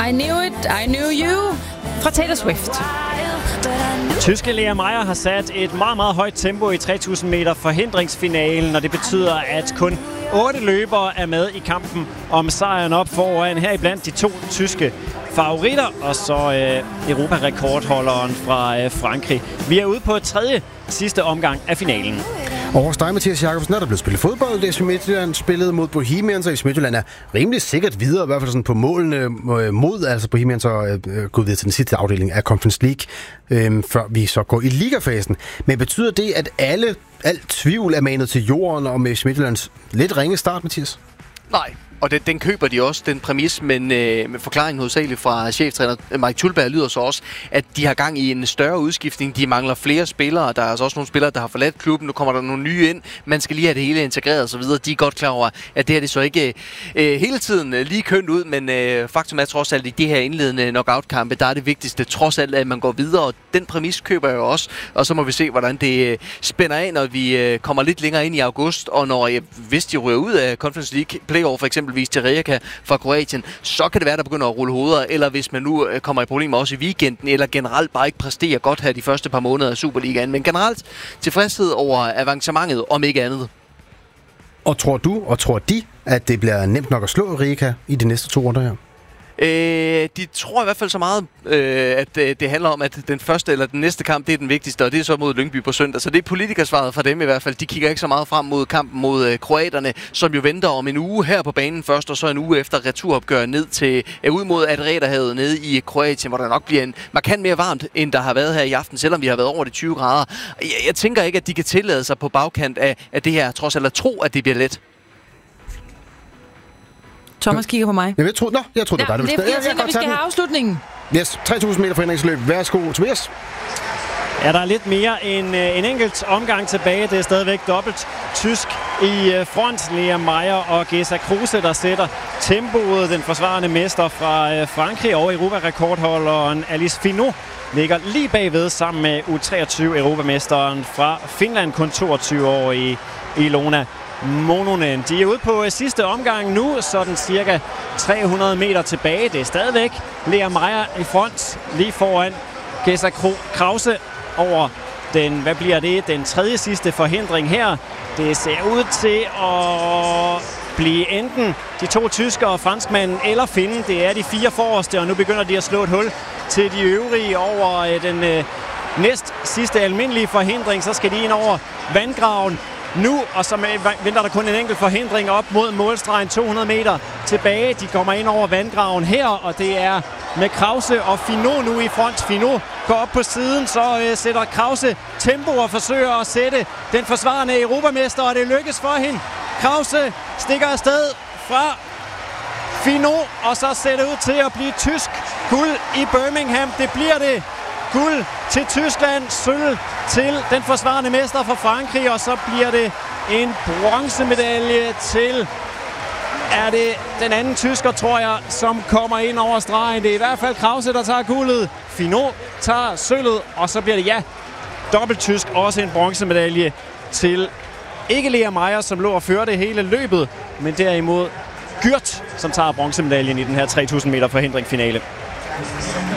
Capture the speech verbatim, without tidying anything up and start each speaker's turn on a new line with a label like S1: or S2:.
S1: I knew it, I knew you fra Taylor Swift.
S2: Tyske Lea Meyer har sat et meget, meget højt tempo i tre tusind meter forhindringsfinalen, og det betyder, at kun otte løbere er med i kampen om sejren op foran her iblandt de to tyske favoritter, og så øh, Europa-rekordholderen fra øh, Frankrig. Vi er ude på tredje sidste omgang af finalen.
S3: Og hos dig, Mathias Jakobsen, er der blevet spillet fodbold. Det er F C Midtjylland spillet mod Bohemians, og F C Midtjylland er rimelig sikkert videre, i hvert fald sådan på målene mod altså Bohemians og øh, gå videre til den sidste afdeling af Conference League, øh, før vi så går i ligafasen. Men betyder det, at alle, alt tvivl er manet til jorden om F C Midtjyllands lidt ringe start, Mathias?
S4: Nej. Og den, den køber de også, den præmis, men øh, med forklaringen hovedsageligt fra cheftræner Mike Tulberg lyder så også, at de har gang i en større udskiftning. De mangler flere spillere. Der er altså også nogle spillere, der har forladt klubben. Nu kommer der nogle nye ind. Man skal lige have det hele integreret og så videre. De er godt klar over, at det her det så ikke øh, hele tiden lige kønt ud, men øh, faktum er trods alt, i de her indledende knockout-kampe, der er det vigtigste trods alt, at man går videre. Og den præmis køber jeg jo også. Og så må vi se, hvordan det øh, spænder af, når vi øh, kommer lidt længere ind i august. Og når øh, hvis de ryger ud af Conference League playoff for eksempel, til Rijeka fra Kroatien, så kan det være, der begynder at rulle hoveder, eller hvis man nu øh, kommer i problemer også i weekenden, eller generelt bare ikke præsterer godt her de første par måneder af Superligaen. Men generelt tilfredshed over avancementet, om ikke andet.
S3: Og tror du, og tror de, at det bliver nemt nok at slå Rijeka i de næste to runder her?
S4: Øh, de tror i hvert fald så meget, øh, at øh, det handler om, at den første eller den næste kamp, det er den vigtigste, og det er så mod Lyngby på søndag. Så det er politikersvaret fra dem i hvert fald. De kigger ikke så meget frem mod kampen mod øh, kroaterne, som jo venter om en uge her på banen først, og så en uge efter returopgør ned til øh, ud mod Adriaterhavet nede i Kroatien, hvor der nok bliver en markant mere varmt, end der har været her i aften, selvom vi har været over de tyve grader. Jeg, jeg tænker ikke, at de kan tillade sig på bagkant af, af det her, trods alt at tro, at det bliver let.
S1: Thomas kigger på mig.
S3: Jeg tror, nå, jeg tror, det var
S1: ja,
S3: dig.
S1: Det er, jeg tænker, vi skal have afslutningen.
S3: Yes, tre tusind meter forhindringsløb. Værsgo, Tobias.
S2: Ja, der er lidt mere end en enkelt omgang tilbage. Det er stadigvæk dobbelt tysk i front. Lea Meyer og Gesa Kruse, der sætter tempoet. Den forsvarende mester fra Frankrig og Europa-rekordholderen Alice Finot ligger lige bagved sammen med U treogtyve-europamesteren fra Finland, kun toogtyve år i Ilona Mononen. De er ude på sidste omgang nu, sådan cirka tre hundrede meter tilbage. Det er stadigvæk Lea Meyer i front, lige foran Gesa Krause over den, hvad bliver det, den tredje sidste forhindring her. Det ser ud til at blive enten de to tyskere og franskmanden eller finnen. Det er de fire forreste, og nu begynder de at slå et hul til de øvrige over den øh, næst sidste almindelige forhindring. Så skal de ind over vandgraven nu, og så venter der kun en enkelt forhindring op mod målstregen, to hundrede meter tilbage. De kommer ind over vandgraven her, og det er med Krause og Finot nu i front. Finot går op på siden, så øh, sætter Krause tempo og forsøger at sætte den forsvarende europamester, og det lykkes for hende. Krause stikker afsted fra Finot, og så ser det ud til at blive tysk guld i Birmingham. Det bliver det. Guld til Tyskland, sølv til den forsvarende mester fra Frankrig, og så bliver det en bronzemedalje til, er det den anden tysker, tror jeg, som kommer ind over stregen. Det er i hvert fald Krause, der tager guldet. Finot tager sølvet, og så bliver det, ja, dobbelt tysk, også en bronzemedalje til ikke Lea Meyer, som lå og førte hele løbet, men derimod Gyrt, som tager bronzemedaljen i den her tre tusind meter forhindring finale.